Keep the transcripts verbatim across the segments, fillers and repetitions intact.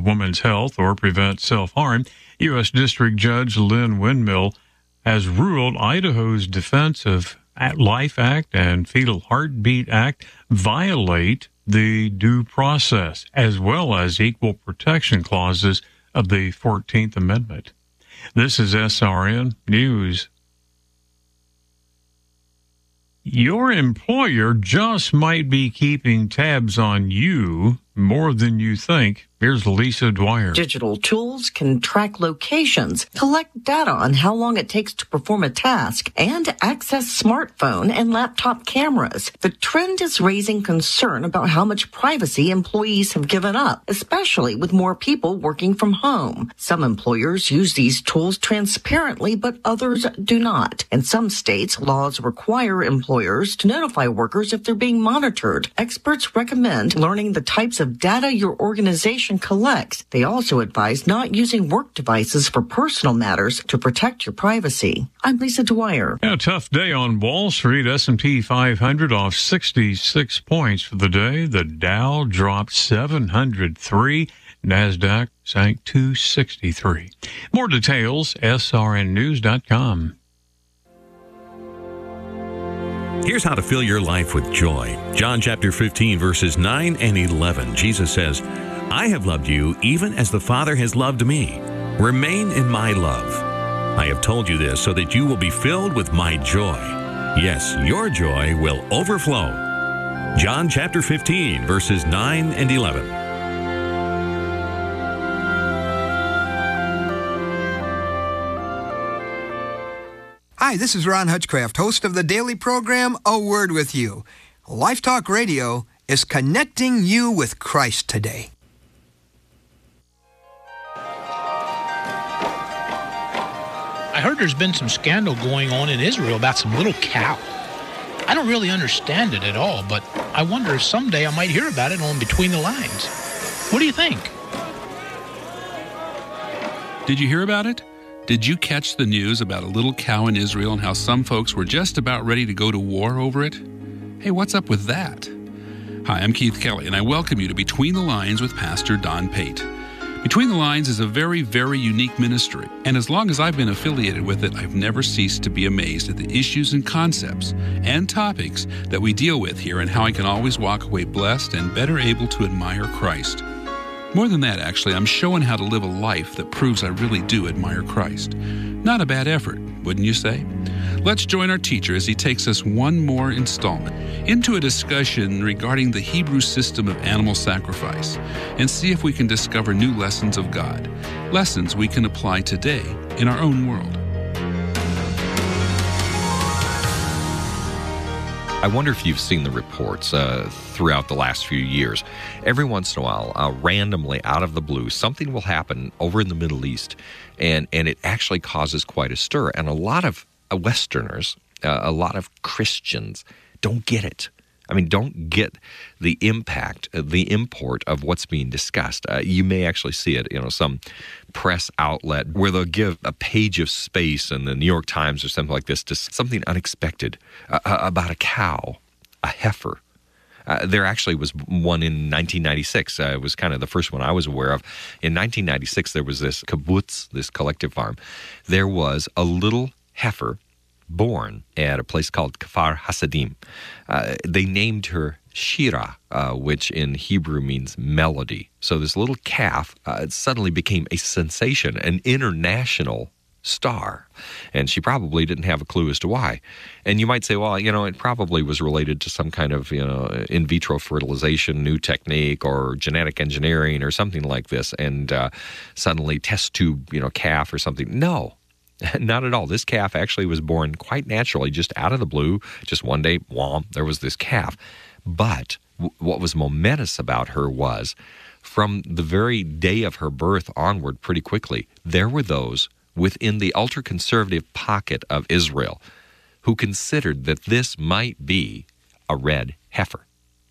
women's health or prevent self-harm, U S. District Judge Lynn Windmill has ruled Idaho's Defense of Life Act and Fetal Heartbeat Act violate the due process as well as equal protection clauses of the fourteenth Amendment. This is S R N News. Your employer just might be keeping tabs on you more than you think. Here's Lisa Dwyer. Digital tools can track locations, collect data on how long it takes to perform a task, and access smartphone and laptop cameras. The trend is raising concern about how much privacy employees have given up, especially with more people working from home. Some employers use these tools transparently, but others do not. In some states, laws require employers to notify workers if they're being monitored. Experts recommend learning the types of data your organization collects. They also advise not using work devices for personal matters to protect your privacy. I'm Lisa Dwyer. Yeah, a tough day on Wall Street. S and P five hundred off sixty-six points for the day. The Dow dropped seven hundred three. NASDAQ sank two sixty-three. More details, S R N news dot com. Here's how to fill your life with joy. John chapter fifteen, verses nine and eleven. Jesus says, I have loved you even as the Father has loved me. Remain in my love. I have told you this so that you will be filled with my joy. Yes, your joy will overflow. John chapter fifteen, verses nine and eleven. Hi, this is Ron Hutchcraft, host of the daily program, A Word With You. Life Talk Radio is connecting you with Christ today. I heard there's been some scandal going on in Israel about some little cow. I don't really understand it at all, but I wonder if someday I might hear about it on Between the Lines. What do you think? Did you hear about it? Did you catch the news about a little cow in Israel and how some folks were just about ready to go to war over it? Hey, what's up with that? Hi, I'm Keith Kelly, and I welcome you to Between the Lines with Pastor Don Pate. Between the Lines is a very, very unique ministry, and as long as I've been affiliated with it, I've never ceased to be amazed at the issues and concepts and topics that we deal with here and how I can always walk away blessed and better able to admire Christ. More than that, actually, I'm showing how to live a life that proves I really do admire Christ. Not a bad effort, wouldn't you say? Let's join our teacher as he takes us one more installment into a discussion regarding the Hebrew system of animal sacrifice and see if we can discover new lessons of God, lessons we can apply today in our own world. I wonder if you've seen the reports uh, throughout the last few years. Every once in a while, uh, randomly, out of the blue, something will happen over in the Middle East, and, and it actually causes quite a stir. And a lot of uh, Westerners, uh, a lot of Christians don't get it. I mean, don't get the impact, uh, the import of what's being discussed. Uh, you may actually see it, you know, some press outlet where they'll give a page of space in the New York Times or something like this to something unexpected uh, about a cow, a heifer. Uh, there actually was one in nineteen ninety-six. Uh, it was kind of the first one I was aware of. In nineteen ninety-six, there was this kibbutz, this collective farm. There was a little heifer born at a place called Kfar Hasadim. Uh, they named her Shira, uh, which in Hebrew means melody. So this little calf uh, suddenly became a sensation, an international star. And she probably didn't have a clue as to why. And you might say, well, you know, it probably was related to some kind of, you know, in vitro fertilization, new technique, or genetic engineering or something like this. And uh, suddenly test tube, you know, calf or something. No. Not at all. This calf actually was born quite naturally, just out of the blue. Just one day, whomp, there was this calf. But w- what was momentous about her was, from the very day of her birth onward, pretty quickly, there were those within the ultra-conservative pocket of Israel who considered that this might be a red heifer.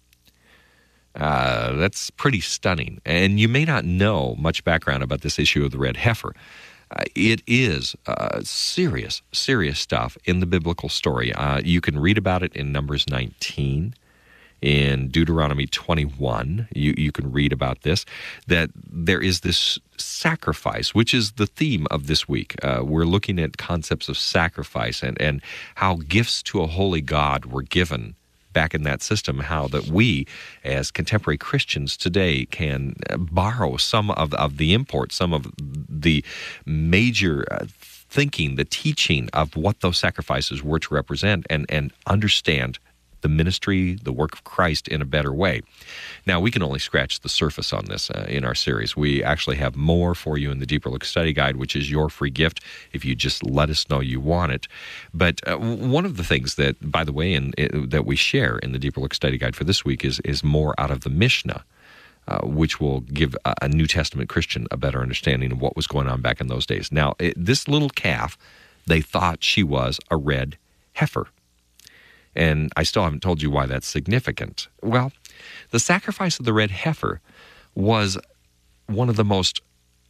Uh, that's pretty stunning. And you may not know much background about this issue of the red heifer. Uh, it is uh, serious, serious stuff in the biblical story. Uh, you can read about it in Numbers nineteen, in Deuteronomy twenty-one. You, you can read about this, that there is this sacrifice, which is the theme of this week. Uh, we're looking at concepts of sacrifice and, and how gifts to a holy God were given back in that system, how that we as contemporary Christians today can borrow some of, of the import, some of the major uh, thinking, the teaching of what those sacrifices were to represent, and, and understand the ministry, the work of Christ in a better way. Now, we can only scratch the surface on this uh, in our series. We actually have more for you in the Deeper Look Study Guide, which is your free gift if you just let us know you want it. But uh, one of the things that, by the way, in, in, that we share in the Deeper Look Study Guide for this week is, is more out of the Mishnah, uh, which will give a, a New Testament Christian a better understanding of what was going on back in those days. Now, it, this little calf, they thought she was a red heifer. And I still haven't told you why that's significant. Well, the sacrifice of the red heifer was one of the most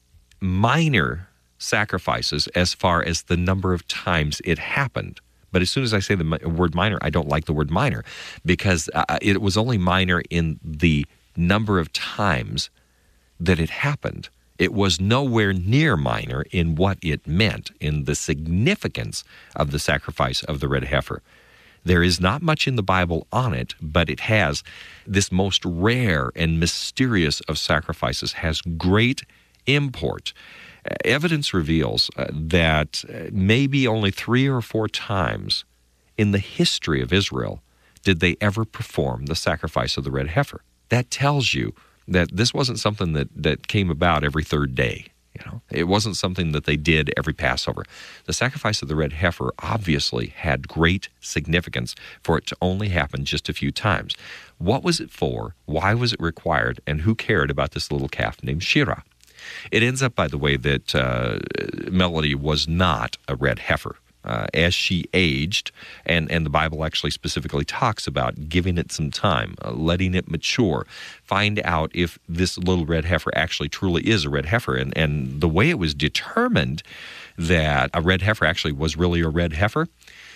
minor sacrifices as far as the number of times it happened. But as soon as I say the word minor, I don't like the word minor, because uh, it was only minor in the number of times that it happened. It was nowhere near minor in what it meant, in the significance of the sacrifice of the red heifer. There is not much in the Bible on it, but it has this most rare and mysterious of sacrifices, has great import. Uh, evidence reveals uh, that uh, maybe only three or four times in the history of Israel did they ever perform the sacrifice of the red heifer. That tells you that this wasn't something that, that came about every third day. You know, it wasn't something that they did every Passover. The sacrifice of the red heifer obviously had great significance for it to only happen just a few times. What was it for? Why was it required? And who cared about this little calf named Shirah? It ends up, by the way, that uh, Melody was not a red heifer. Uh, as she aged, and, and the Bible actually specifically talks about giving it some time, uh, letting it mature, find out if this little red heifer actually truly is a red heifer. And, and the way it was determined that a red heifer actually was really a red heifer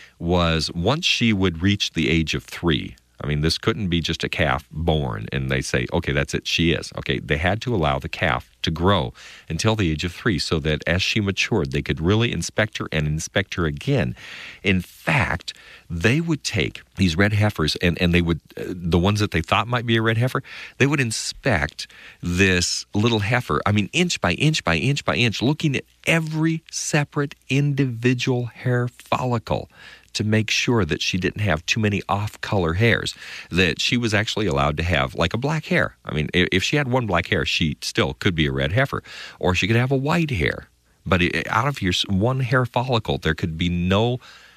was once she would reach the age of three. I mean, this couldn't be just a calf born and they say, okay, that's it, she is. Okay, they had to allow the calf to grow until the age of three so that as she matured, they could really inspect her and inspect her again. In fact, they would take these red heifers and, and they would, uh, the ones that they thought might be a red heifer, they would inspect this little heifer, I mean, inch by inch by inch by inch, looking at every separate individual hair follicle to make sure that she didn't have too many off-color hairs, that she was actually allowed to have like a black hair. I mean, if she had one black hair, she still could be a red heifer, or she could have a white hair. But out of your one hair follicle, there could be no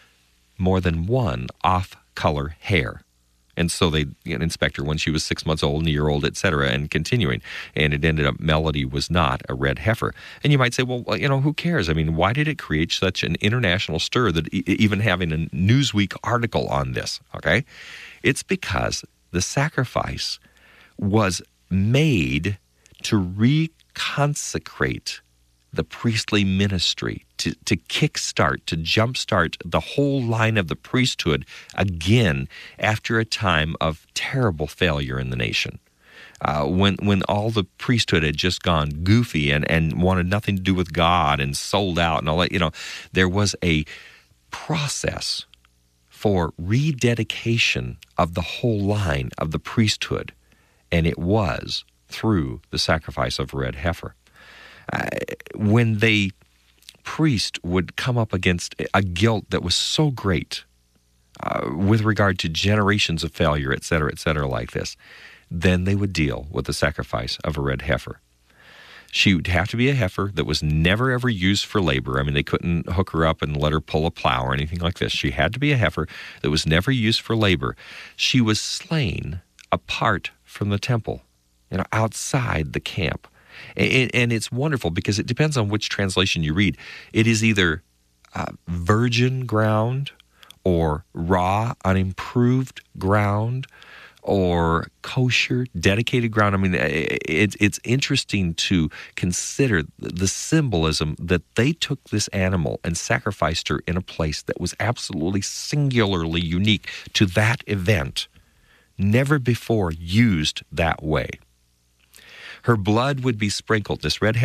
more than one off-color hair. And so they you know, inspect her when she was six months old, a year old, et cetera, and continuing. And it ended up Melody was not a red heifer. And you might say, well, you know, who cares? I mean, why did it create such an international stir that e- even having a Newsweek article on this, okay? It's because the sacrifice was made to reconsecrate the priestly ministry, to, to kickstart, to jumpstart the whole line of the priesthood again after a time of terrible failure in the nation. Uh, when when all the priesthood had just gone goofy and, and wanted nothing to do with God and sold out and all that, you know, there was a process for rededication of the whole line of the priesthood, and it was through the sacrifice of a red heifer. Uh, when the priest would come up against a guilt that was so great uh, with regard to generations of failure, et cetera, et cetera, like this, then they would deal with the sacrifice of a red heifer. She would have to be a heifer that was never, ever used for labor. I mean, they couldn't hook her up and let her pull a plow or anything like this. She had to be a heifer that was never used for labor. She was slain apart from the temple, you know, outside the camp. And, and it's wonderful because it depends on which translation you read. It is either uh, virgin ground or raw, unimproved ground or kosher, dedicated ground. I mean, it, it's interesting to consider the symbolism that they took this animal and sacrificed her in a place that was absolutely singularly unique to that event. never before used that way. Her blood would be sprinkled. This red